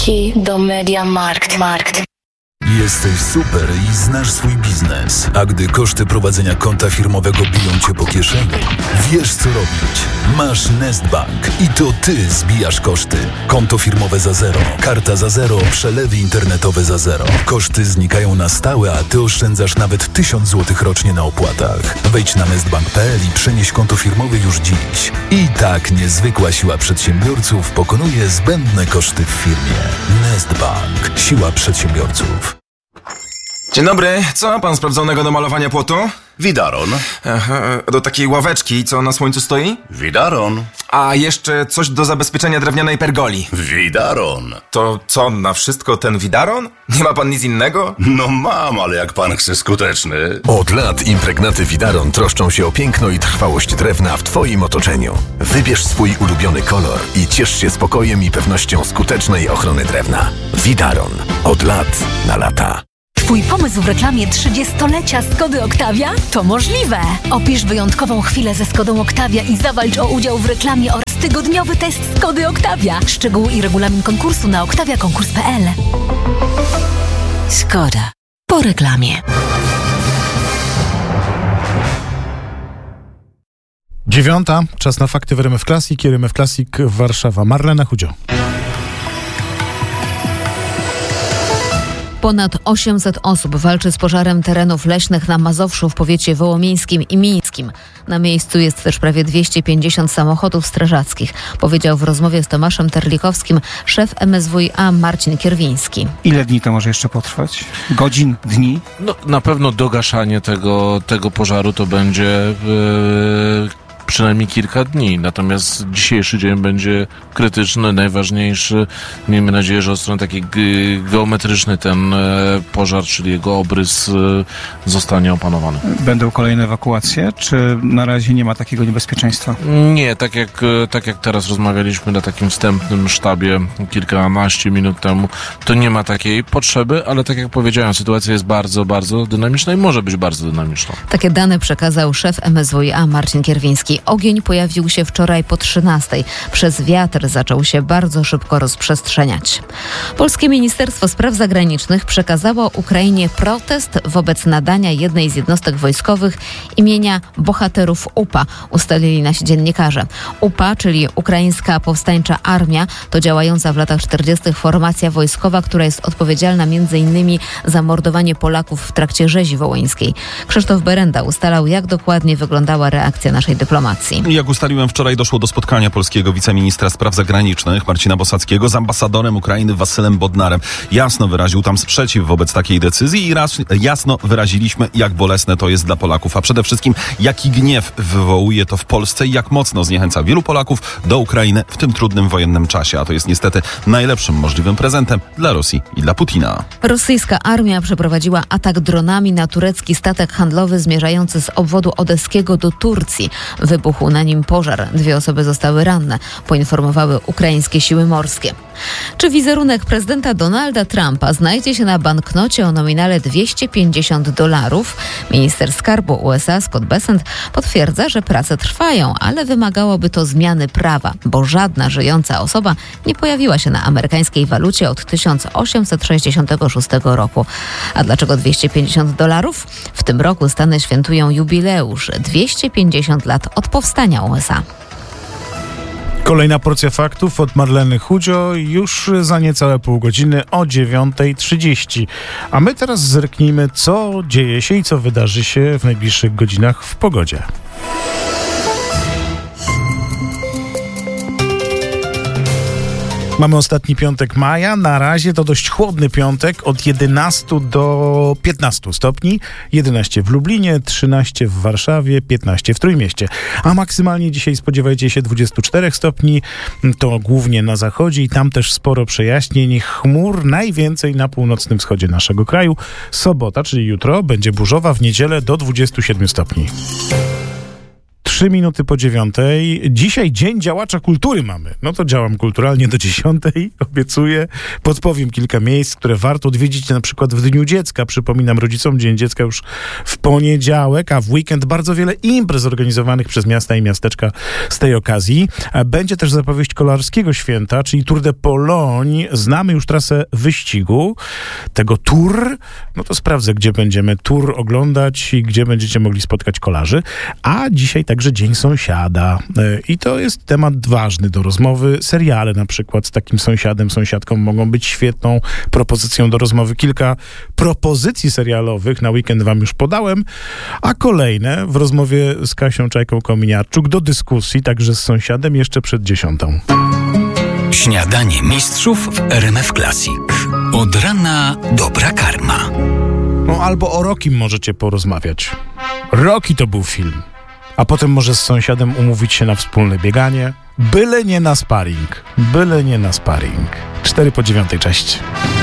Leci do MediaMarkt. Jesteś super i znasz swój biznes, a gdy koszty prowadzenia konta firmowego biją cię po kieszeni, wiesz co robić. Masz Nestbank i to ty zbijasz koszty. Konto firmowe za zero, karta za zero, przelewy internetowe za zero. Koszty znikają na stałe, a ty oszczędzasz nawet 1000 zł rocznie na opłatach. Wejdź na nestbank.pl i przenieś konto firmowe już dziś. I tak niezwykła siła przedsiębiorców pokonuje zbędne koszty w firmie. Nestbank. Siła przedsiębiorców. Dzień dobry, co pan sprawdzonego do malowania płotu? Widaron. Aha, do takiej ławeczki, co na słońcu stoi? Widaron. A jeszcze coś do zabezpieczenia drewnianej pergoli. Widaron. To co, na wszystko ten widaron? Nie ma pan nic innego? No mam, ale jak pan chce skuteczny. Od lat impregnaty Widaron troszczą się o piękno i trwałość drewna w twoim otoczeniu. Wybierz swój ulubiony kolor i ciesz się spokojem i pewnością skutecznej ochrony drewna. Widaron. Od lat na lata. Twój pomysł w reklamie 30-lecia Skody Octavia? To możliwe! Opisz wyjątkową chwilę ze Skodą Octavia i zawalcz o udział w reklamie oraz tygodniowy test Skody Octavia. Szczegóły i regulamin konkursu na octaviakonkurs.pl. Skoda. Po reklamie. 9:00. Czas na fakty w RMF Classic. RMF Classic Warszawa. Marlena Chudzio. Ponad 800 osób walczy z pożarem terenów leśnych na Mazowszu w powiecie wołomińskim i mińskim. Na miejscu jest też prawie 250 samochodów strażackich, powiedział w rozmowie z Tomaszem Terlikowskim szef MSWiA Marcin Kierwiński. Ile dni to może jeszcze potrwać? Godzin, dni? No, na pewno dogaszanie tego pożaru to będzie przynajmniej kilka dni. Natomiast dzisiejszy dzień będzie krytyczny, najważniejszy. Miejmy nadzieję, że od strony takiej geometrycznej ten pożar, czyli jego obrys zostanie opanowany. Będą kolejne ewakuacje, czy na razie nie ma takiego niebezpieczeństwa? Nie, tak jak teraz rozmawialiśmy na takim wstępnym sztabie kilkanaście minut temu, to nie ma takiej potrzeby, ale tak jak powiedziałem, sytuacja jest bardzo, bardzo dynamiczna i może być bardzo dynamiczna. Takie dane przekazał szef MSWiA Marcin Kierwiński. Ogień pojawił się wczoraj po 13:00. Przez wiatr zaczął się bardzo szybko rozprzestrzeniać. Polskie Ministerstwo Spraw Zagranicznych przekazało Ukrainie protest wobec nadania jednej z jednostek wojskowych imienia bohaterów UPA, ustalili nasi dziennikarze. UPA, czyli Ukraińska Powstańcza Armia, to działająca w latach 40. formacja wojskowa, która jest odpowiedzialna m.in. za mordowanie Polaków w trakcie rzezi wołyńskiej. Krzysztof Berenda ustalał, jak dokładnie wyglądała reakcja naszej dyplomacji. Jak ustaliłem wczoraj, doszło do spotkania polskiego wiceministra spraw zagranicznych Marcina Bosackiego z ambasadorem Ukrainy Wasylem Bodnarem. Jasno wyraził tam sprzeciw wobec takiej decyzji i jasno wyraziliśmy, jak bolesne to jest dla Polaków, a przede wszystkim jaki gniew wywołuje to w Polsce i jak mocno zniechęca wielu Polaków do Ukrainy w tym trudnym wojennym czasie. A to jest niestety najlepszym możliwym prezentem dla Rosji i dla Putina. Rosyjska armia przeprowadziła atak dronami na turecki statek handlowy zmierzający z obwodu odeskiego do Turcji. Wybuchł na nim pożar. 2 osoby zostały ranne, poinformowały ukraińskie siły morskie. Czy wizerunek prezydenta Donalda Trumpa znajdzie się na banknocie o nominale $250? Minister skarbu USA Scott Bessent potwierdza, że prace trwają, ale wymagałoby to zmiany prawa, bo żadna żyjąca osoba nie pojawiła się na amerykańskiej walucie od 1866 roku. A dlaczego $250? W tym roku Stany świętują jubileusz 250 lat od powstania USA. Kolejna porcja faktów od Marleny Chudzio już za niecałe pół godziny o 9:30. A my teraz zerknijmy, co dzieje się i co wydarzy się w najbliższych godzinach w pogodzie. Mamy ostatni piątek maja. Na razie to dość chłodny piątek od 11 do 15 stopni. 11 w Lublinie, 13 w Warszawie, 15 w Trójmieście. A maksymalnie dzisiaj spodziewajcie się 24 stopni. To głównie na zachodzie i tam też sporo przejaśnień. Chmur najwięcej na północnym wschodzie naszego kraju. Sobota, czyli jutro, będzie burzowa, w niedzielę do 27 stopni. 3 minuty po 9. Dzisiaj Dzień Działacza Kultury mamy. No to działam kulturalnie do 10. Obiecuję. Podpowiem kilka miejsc, które warto odwiedzić na przykład w Dniu Dziecka. Przypominam rodzicom, Dzień Dziecka już w poniedziałek, a w weekend bardzo wiele imprez organizowanych przez miasta i miasteczka z tej okazji. Będzie też zapowiedź kolarskiego święta, czyli Tour de Pologne. Znamy już trasę wyścigu tego Tour. No to sprawdzę, gdzie będziemy Tour oglądać i gdzie będziecie mogli spotkać kolarzy. A dzisiaj także Dzień Sąsiada. I to jest temat ważny do rozmowy. Seriale na przykład z takim sąsiadem, sąsiadką mogą być świetną propozycją do rozmowy. Kilka propozycji serialowych na weekend wam już podałem, a kolejne w rozmowie z Kasią Czajką-Kominiarczuk do dyskusji, także z sąsiadem jeszcze przed 10. Śniadanie mistrzów w RMF Classic. Od rana dobra karma. No albo o Rockim możecie porozmawiać. Rocky to był film. A potem może z sąsiadem umówić się na wspólne bieganie. Byle nie na sparring. 4 po 9, cześć.